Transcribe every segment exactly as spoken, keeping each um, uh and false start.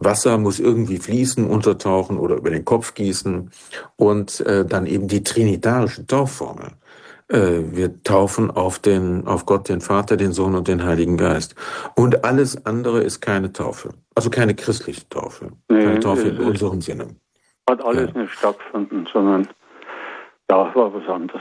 Wasser muss irgendwie fließen, untertauchen oder über den Kopf gießen. Und äh, dann eben die trinitarische Taufformel. Äh, wir taufen auf den, auf Gott, den Vater, den Sohn und den Heiligen Geist. Und alles andere ist keine Taufe. Also keine christliche Taufe. Nee, keine Taufe in es unserem Sinne. Hat alles ja. nicht stattgefunden, sondern da war was anderes.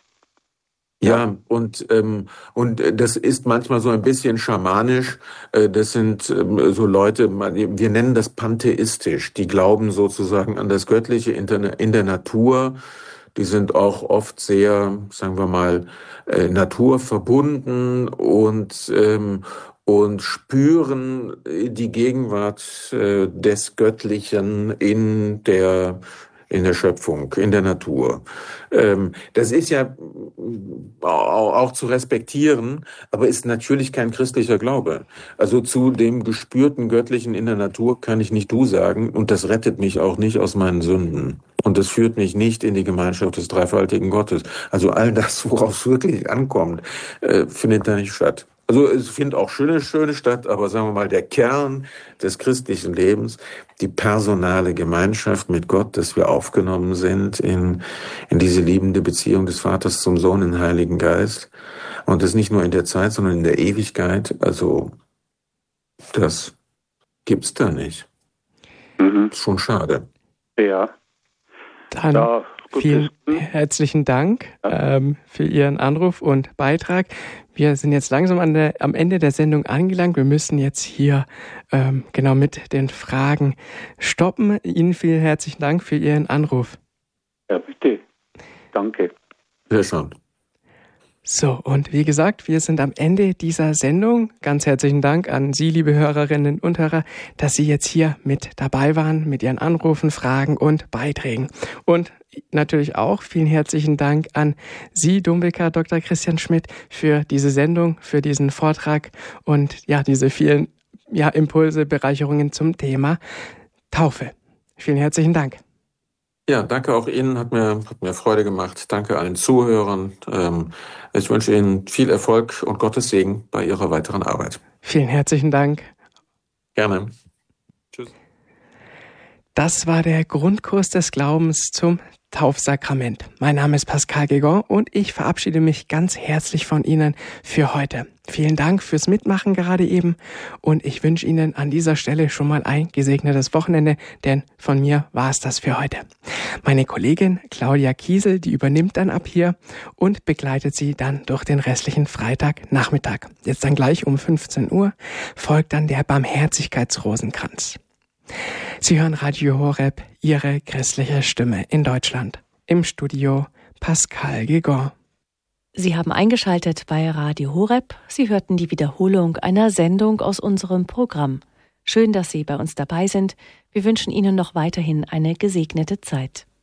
Ja, ja, und ähm, und das ist manchmal so ein bisschen schamanisch. Äh, das sind ähm, so Leute, wir nennen das pantheistisch. Die glauben sozusagen an das Göttliche in der, in der Natur. Die sind auch oft sehr, sagen wir mal, äh, naturverbunden und ähm, und spüren die Gegenwart äh, des Göttlichen in der in der Schöpfung, in der Natur. Ähm, das ist ja auch, auch zu respektieren, aber ist natürlich kein christlicher Glaube. Also zu dem gespürten Göttlichen in der Natur kann ich nicht du sagen, und das rettet mich auch nicht aus meinen Sünden. Und das führt mich nicht in die Gemeinschaft des dreifaltigen Gottes. Also all das, worauf es wirklich ankommt, äh, findet da nicht statt. Also es findet auch schöne, schöne statt, aber sagen wir mal, der Kern des christlichen Lebens, die personale Gemeinschaft mit Gott, dass wir aufgenommen sind in, in diese liebende Beziehung des Vaters zum Sohn, den Heiligen Geist. Und das nicht nur in der Zeit, sondern in der Ewigkeit. Also das gibt's da nicht. Mhm. Ist schon schade. Ja. Dann ja, vielen herzlichen Dank ja. ähm, für Ihren Anruf und Beitrag. Wir sind jetzt langsam an der, am Ende der Sendung angelangt. Wir müssen jetzt hier ähm, genau mit den Fragen stoppen. Ihnen vielen herzlichen Dank für Ihren Anruf. Ja, bitte. Danke. Sehr schön. So, und wie gesagt, wir sind am Ende dieser Sendung. Ganz herzlichen Dank an Sie, liebe Hörerinnen und Hörer, dass Sie jetzt hier mit dabei waren, mit Ihren Anrufen, Fragen und Beiträgen. Und natürlich auch vielen herzlichen Dank an Sie, Domvikar Doktor Christian Schmidt, für diese Sendung, für diesen Vortrag und ja, diese vielen ja, Impulse, Bereicherungen zum Thema Taufe. Vielen herzlichen Dank. Ja, danke auch Ihnen, hat mir, hat mir Freude gemacht. Danke allen Zuhörern. Ich wünsche Ihnen viel Erfolg und Gottes Segen bei Ihrer weiteren Arbeit. Vielen herzlichen Dank. Gerne. Tschüss. Das war der Grundkurs des Glaubens zum Taufsakrament. Mein Name ist Pascal Guégan und ich verabschiede mich ganz herzlich von Ihnen für heute. Vielen Dank fürs Mitmachen gerade eben und ich wünsche Ihnen an dieser Stelle schon mal ein gesegnetes Wochenende, denn von mir war es das für heute. Meine Kollegin Claudia Kiesel, die übernimmt dann ab hier und begleitet Sie dann durch den restlichen Freitagnachmittag. Jetzt dann gleich um fünfzehn Uhr folgt dann der Barmherzigkeitsrosenkranz. Sie hören Radio Horeb, Ihre christliche Stimme in Deutschland. Im Studio Pascal Guégan. Sie haben eingeschaltet bei Radio Horeb. Sie hörten die Wiederholung einer Sendung aus unserem Programm. Schön, dass Sie bei uns dabei sind. Wir wünschen Ihnen noch weiterhin eine gesegnete Zeit.